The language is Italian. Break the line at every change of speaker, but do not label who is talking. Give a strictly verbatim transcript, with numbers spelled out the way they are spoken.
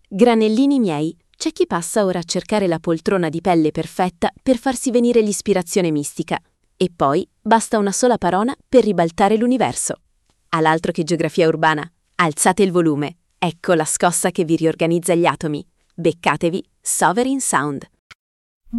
Granellini miei, c'è chi passa ora a cercare la poltrona di pelle perfetta per farsi venire l'ispirazione mistica. E poi basta una sola parola per ribaltare l'universo. All'altro che geografia urbana, alzate il volume. Ecco la scossa che vi riorganizza gli atomi. Beccatevi Sovereign Sound.